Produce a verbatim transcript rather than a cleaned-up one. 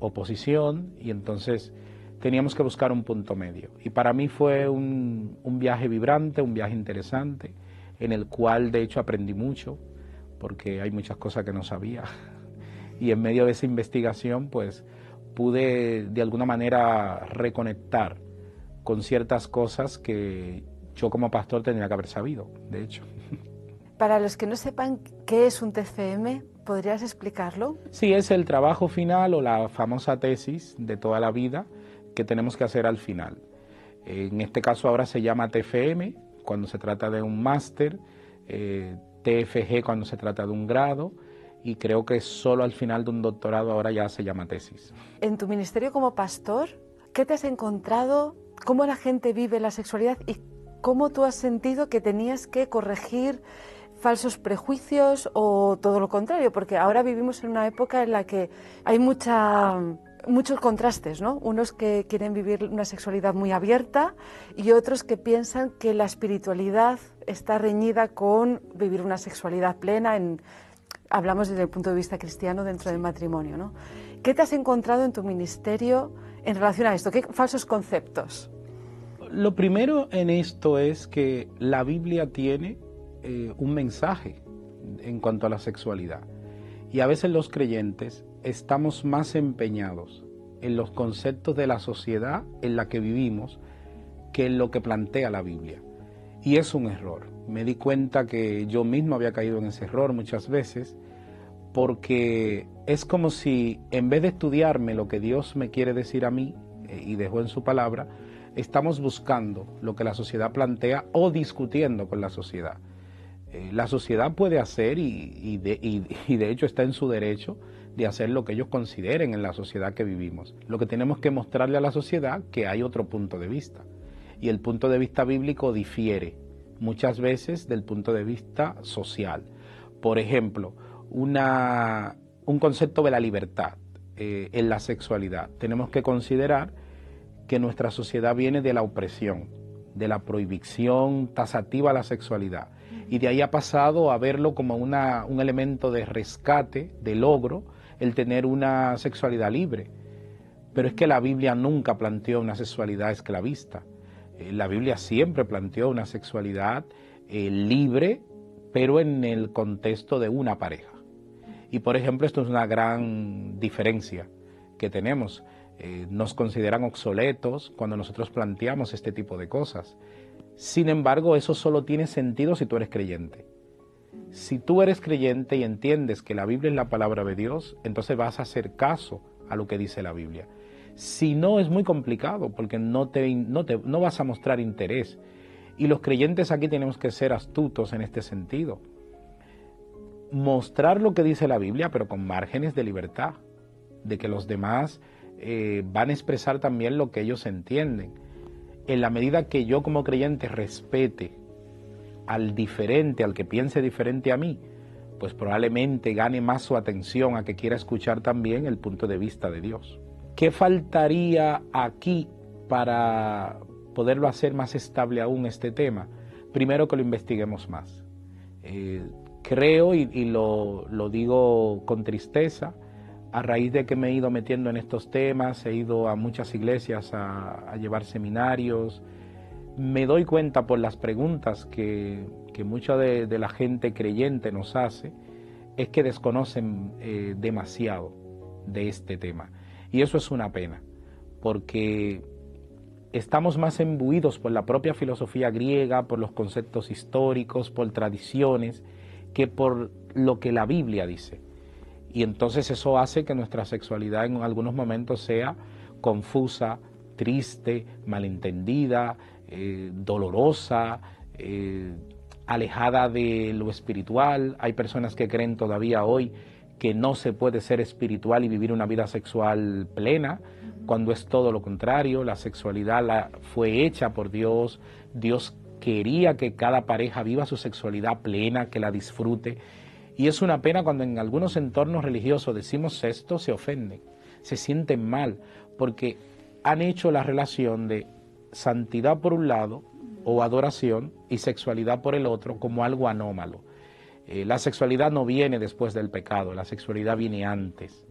oposición, y entonces teníamos que buscar un punto medio. Y para mí fue un, un viaje vibrante, un viaje interesante, en el cual de hecho aprendí mucho, porque hay muchas cosas que no sabía. Y en medio de esa investigación, pues, pude de alguna manera reconectar con ciertas cosas que yo como pastor tenía que haber sabido, de hecho. Para los que no sepan qué es un T F M, ¿podrías explicarlo? Sí, es el trabajo final o la famosa tesis de toda la vida que tenemos que hacer al final. En este caso ahora se llama T F M cuando se trata de un máster, eh, T F G cuando se trata de un grado, y creo que solo al final de un doctorado ahora ya se llama tesis. En tu ministerio como pastor, ¿qué te has encontrado? ¿Cómo la gente vive la sexualidad? ¿Y cómo tú has sentido que tenías que corregir falsos prejuicios o todo lo contrario? Porque ahora vivimos en una época en la que hay mucha... muchos contrastes, ¿no? Unos que quieren vivir una sexualidad muy abierta y otros que piensan que la espiritualidad está reñida con vivir una sexualidad plena, en, hablamos desde el punto de vista cristiano dentro del matrimonio, ¿no? ¿Qué te has encontrado en tu ministerio en relación a esto? ¿Qué falsos conceptos? Lo primero en esto es que la Biblia tiene eh, un mensaje en cuanto a la sexualidad, y a veces los creyentes estamos más empeñados en los conceptos de la sociedad en la que vivimos que en lo que plantea la Biblia. Y es un error. Me di cuenta que yo mismo había caído en ese error muchas veces, porque es como si en vez de estudiarme lo que Dios me quiere decir a mí eh, y dejó en su palabra, estamos buscando lo que la sociedad plantea o discutiendo con la sociedad. Eh, la sociedad puede hacer y, y, de, y, y de hecho está en su derecho de hacer lo que ellos consideren en la sociedad que vivimos. Lo que tenemos que mostrarle a la sociedad que hay otro punto de vista. Y el punto de vista bíblico difiere muchas veces del punto de vista social. Por ejemplo, una, un concepto de la libertad eh, en la sexualidad. Tenemos que considerar que nuestra sociedad viene de la opresión, de la prohibición tasativa a la sexualidad. Y de ahí ha pasado a verlo como una, un elemento de rescate, de logro, el tener una sexualidad libre. Pero es que la Biblia nunca planteó una sexualidad esclavista. Eh, la Biblia siempre planteó una sexualidad eh, libre, pero en el contexto de una pareja. Y por ejemplo, esto es una gran diferencia que tenemos. Eh, nos consideran obsoletos cuando nosotros planteamos este tipo de cosas. Sin embargo, eso solo tiene sentido si tú eres creyente. Si tú eres creyente y entiendes que la Biblia es la palabra de Dios, entonces vas a hacer caso a lo que dice la Biblia. Si no, es muy complicado porque no, te, no, te, no vas a mostrar interés. Y los creyentes aquí tenemos que ser astutos en este sentido. Mostrar lo que dice la Biblia, pero con márgenes de libertad, de que los demás eh, van a expresar también lo que ellos entienden. En la medida que yo como creyente respete al diferente, al que piense diferente a mí, pues probablemente gane más su atención a que quiera escuchar también el punto de vista de Dios. ¿Qué faltaría aquí para poderlo hacer más estable aún este tema? Primero, que lo investiguemos más. Eh, creo, y, y lo, lo digo con tristeza, a raíz de que me he ido metiendo en estos temas, he ido a muchas iglesias a, a llevar seminarios, me doy cuenta por las preguntas que, que mucha de, de la gente creyente nos hace, es que desconocen eh, demasiado de este tema. Y eso es una pena, porque estamos más imbuidos por la propia filosofía griega, por los conceptos históricos, por tradiciones, que por lo que la Biblia dice. Y entonces eso hace que nuestra sexualidad en algunos momentos sea confusa, triste, malentendida, eh, dolorosa, eh, alejada de lo espiritual. Hay personas que creen todavía hoy que no se puede ser espiritual y vivir una vida sexual plena, cuando es todo lo contrario. La sexualidad la, fue hecha por Dios. Dios quería que cada pareja viva su sexualidad plena, que la disfrute. Y es una pena cuando en algunos entornos religiosos decimos esto, se ofenden, se sienten mal, porque han hecho la relación de santidad por un lado, o adoración, y sexualidad por el otro, como algo anómalo. Eh, la sexualidad no viene después del pecado, la sexualidad viene antes.